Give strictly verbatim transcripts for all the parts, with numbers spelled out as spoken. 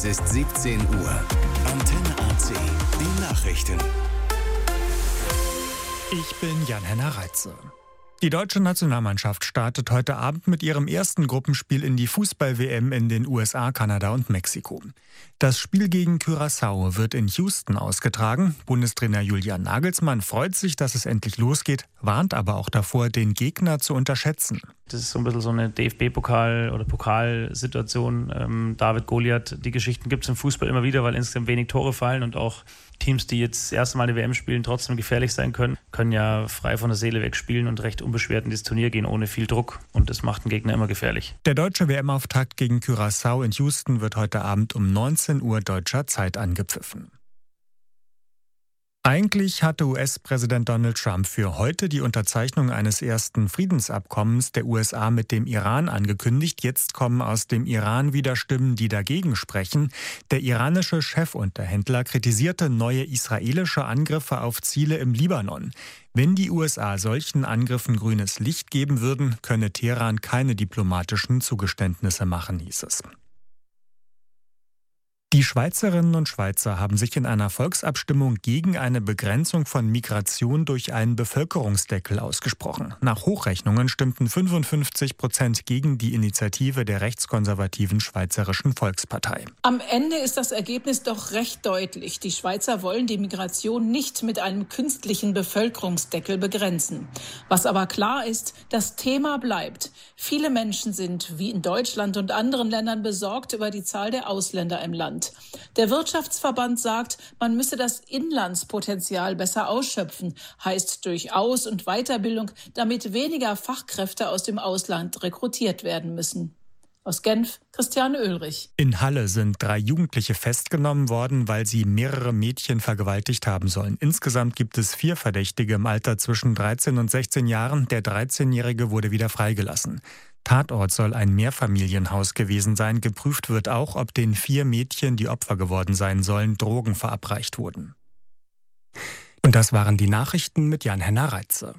Es ist siebzehn Uhr. Antenne A C, die Nachrichten. Ich bin Jan-Henner Reitze. Die deutsche Nationalmannschaft startet heute Abend mit ihrem ersten Gruppenspiel in die Fußball-W M in den U S A, Kanada und Mexiko. Das Spiel gegen Curaçao wird in Houston ausgetragen. Bundestrainer Julian Nagelsmann freut sich, dass es endlich losgeht, warnt aber auch davor, den Gegner zu unterschätzen. Das ist so ein bisschen so eine D F B-Pokal- oder Pokalsituation. Ähm, David Goliath, die Geschichten gibt es im Fußball immer wieder, weil insgesamt wenig Tore fallen und auch Teams, die jetzt das erste Mal eine W M spielen, trotzdem gefährlich sein können, können ja frei von der Seele weg spielen und recht unbeschwert in das Turnier gehen, ohne viel Druck. Und das macht den Gegner immer gefährlich. Der deutsche W M-Auftakt gegen Curaçao in Houston wird heute Abend um neunzehn Uhr deutscher Zeit angepfiffen. Eigentlich hatte U S-Präsident Donald Trump für heute die Unterzeichnung eines ersten Friedensabkommens der U S A mit dem Iran angekündigt. Jetzt kommen aus dem Iran wieder Stimmen, die dagegen sprechen. Der iranische Chefunterhändler kritisierte neue israelische Angriffe auf Ziele im Libanon. Wenn die U S A solchen Angriffen grünes Licht geben würden, könne Teheran keine diplomatischen Zugeständnisse machen, hieß es. Die Schweizerinnen und Schweizer haben sich in einer Volksabstimmung gegen eine Begrenzung von Migration durch einen Bevölkerungsdeckel ausgesprochen. Nach Hochrechnungen stimmten fünfundfünfzig Prozent gegen die Initiative der rechtskonservativen Schweizerischen Volkspartei. Am Ende ist das Ergebnis doch recht deutlich. Die Schweizer wollen die Migration nicht mit einem künstlichen Bevölkerungsdeckel begrenzen. Was aber klar ist, das Thema bleibt. Viele Menschen sind, wie in Deutschland und anderen Ländern, besorgt über die Zahl der Ausländer im Land. Der Wirtschaftsverband sagt, man müsse das Inlandspotenzial besser ausschöpfen, heißt durch Aus- und Weiterbildung, damit weniger Fachkräfte aus dem Ausland rekrutiert werden müssen. Aus Genf, Christiane Oehlrich. In Halle sind drei Jugendliche festgenommen worden, weil sie mehrere Mädchen vergewaltigt haben sollen. Insgesamt gibt es vier Verdächtige im Alter zwischen dreizehn und sechzehn Jahren. Der dreizehnjährige wurde wieder freigelassen. Tatort soll ein Mehrfamilienhaus gewesen sein. Geprüft wird auch, ob den vier Mädchen, die Opfer geworden sein sollen, Drogen verabreicht wurden. Und das waren die Nachrichten mit Jan-Henner Reitze.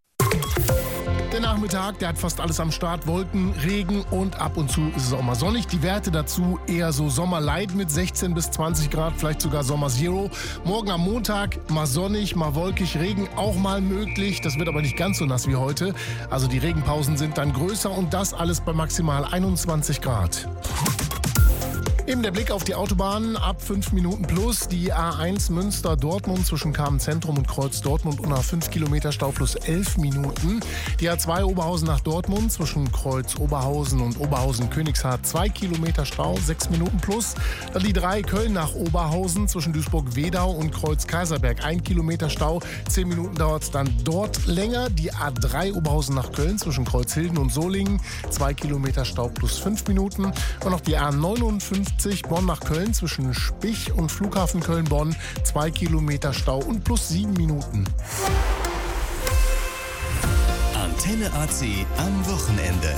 Der Nachmittag, der hat fast alles am Start. Wolken, Regen und ab und zu ist es auch mal sonnig. Die Werte dazu eher so Sommerlight mit sechzehn bis zwanzig Grad, vielleicht sogar Sommer Zero. Morgen am Montag mal sonnig, mal wolkig, Regen auch mal möglich. Das wird aber nicht ganz so nass wie heute. Also die Regenpausen sind dann größer und das alles bei maximal einundzwanzig Grad. Eben der Blick auf die Autobahnen ab fünf Minuten plus. Die A eins Münster-Dortmund zwischen Kamenz-Zentrum und Kreuz Dortmund unter fünf Kilometer Stau plus elf Minuten. Die A zwei Oberhausen nach Dortmund zwischen Kreuz Oberhausen und Oberhausen-Königshardt zwei Kilometer Stau, sechs Minuten plus. Dann die drei Köln nach Oberhausen zwischen Duisburg-Wedau und Kreuz Kaiserberg ein Kilometer Stau, zehn Minuten dauert es dann dort länger. Die A drei Oberhausen nach Köln zwischen Kreuzhilden und Solingen zwei Kilometer Stau plus fünf Minuten. Und noch die A neunundfünfzig Bonn nach Köln zwischen Spich und Flughafen Köln-Bonn zwei Kilometer Stau und plus sieben Minuten. Antenne A C am Wochenende.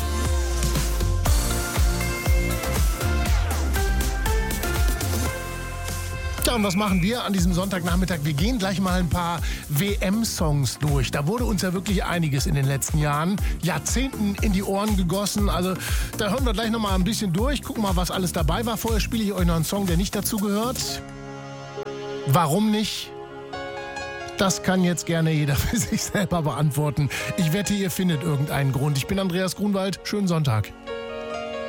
Ja, und was machen wir an diesem Sonntagnachmittag? Wir gehen gleich mal ein paar W M-Songs durch. Da wurde uns ja wirklich einiges in den letzten Jahren, Jahrzehnten in die Ohren gegossen. Also da hören wir gleich noch mal ein bisschen durch. Gucken mal, was alles dabei war. Vorher spiele ich euch noch einen Song, der nicht dazu gehört. Warum nicht? Das kann jetzt gerne jeder für sich selber beantworten. Ich wette, ihr findet irgendeinen Grund. Ich bin Andreas Grunwald. Schönen Sonntag.